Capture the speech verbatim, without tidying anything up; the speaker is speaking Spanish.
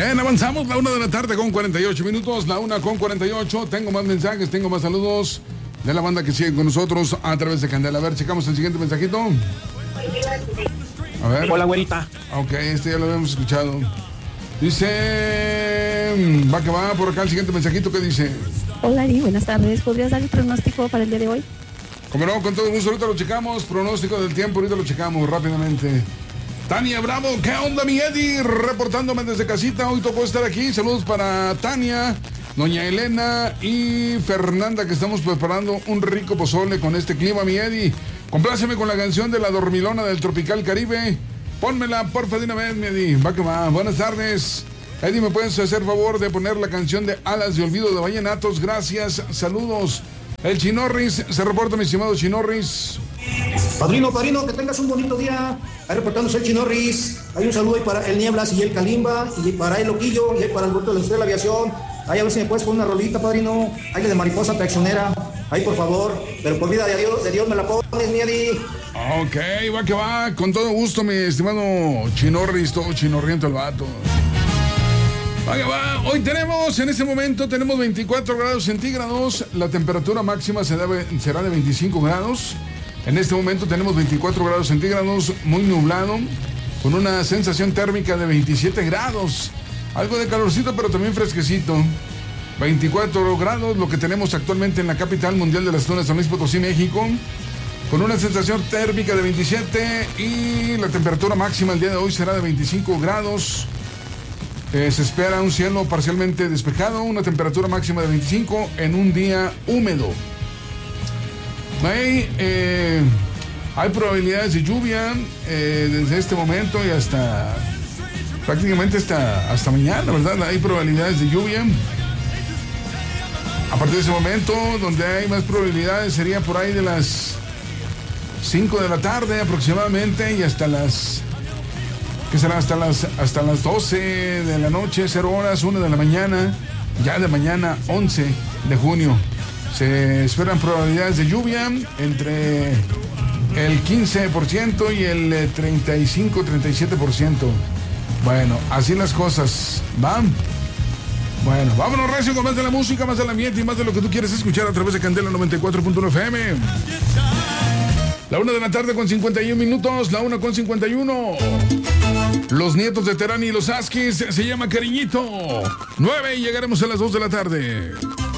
Bien, avanzamos la una de la tarde con cuarenta y ocho minutos, la una con cuarenta y ocho. Tengo más mensajes, tengo más saludos de la banda que sigue con nosotros a través de Candela. A ver, checamos el siguiente mensajito. A ver. Hola, güerita. Ok, este ya lo habíamos escuchado. Dice, va que va, por acá el siguiente mensajito que dice. Hola, Ari, buenas tardes. ¿Podrías dar el pronóstico para el día de hoy? Como no, con todo gusto, ahorita lo checamos. Pronóstico del tiempo, ahorita lo checamos rápidamente. Tania Bravo, ¿qué onda, mi Eddie? Reportándome desde casita, hoy tocó estar aquí. Saludos para Tania, doña Elena y Fernanda, que estamos preparando un rico pozole con este clima, mi Eddie. Compláceme con la canción de La Dormilona del Tropical Caribe. Pónmela, porfa, de una vez, mi Eddie. Va que va. Buenas tardes. Eddie, ¿me puedes hacer favor de poner la canción de Alas de Olvido de Vallenatos? Gracias, saludos. El Chinorris, se reporta, mi estimado Chinorris. Padrino, padrino, que tengas un bonito día. Ahí reportándose el Chinorris. Hay un saludo ahí para el Nieblas y el Kalimba, y para el Loquillo, y ahí para Alberto de la Estrella de la Aviación. Ahí a ver si me puedes poner una rolita, padrino. Ahí de Mariposa Traicionera. Ahí, por favor. Pero por vida de Dios, de Dios me la pones, mi Eddie. Ok, va que va. Con todo gusto, mi estimado Chinorris, todo chinorriento el vato. Va que va. Hoy tenemos, en este momento, tenemos veinticuatro grados centígrados. La temperatura máxima se debe, será de veinticinco grados. En este momento tenemos veinticuatro grados centígrados, muy nublado, con una sensación térmica de veintisiete grados. Algo de calorcito, pero también fresquecito. veinticuatro grados, lo que tenemos actualmente en la capital mundial de las zonas, San Luis Potosí, México, con una sensación térmica de veintisiete, y la temperatura máxima el día de hoy será de veinticinco grados. Eh, se espera un cielo parcialmente despejado, una temperatura máxima de veinticinco en un día húmedo. Hay, eh, hay probabilidades de lluvia eh, desde este momento y hasta prácticamente hasta, hasta mañana, ¿verdad? Hay probabilidades de lluvia. A partir de ese momento, donde hay más probabilidades sería por ahí de las cinco de la tarde aproximadamente, y hasta las, ¿qué será? Hasta las, hasta las doce de la noche, cero horas, una de la mañana, ya de mañana once de junio. Se esperan probabilidades de lluvia entre el quince por ciento y el treinta y cinco, treinta y siete por ciento. Bueno, así las cosas, ¿van? Bueno, vámonos recio con más de la música, más del ambiente y más de lo que tú quieres escuchar a través de Candela noventa y cuatro punto uno F M. La una de la tarde con cincuenta y un minutos, la una con cincuenta y uno. Los nietos de Terán y los Askis, se llama Cariñito. nueve y llegaremos a las dos de la tarde.